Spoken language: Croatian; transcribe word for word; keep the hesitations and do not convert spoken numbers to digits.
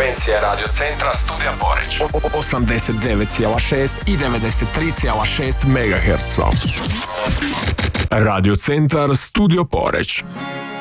frekvencija Radio Centra Studija Poreć. osamdeset devet zarez šest i devedeset tri zarez šest megaherca. Radio Centar Studio Poreć.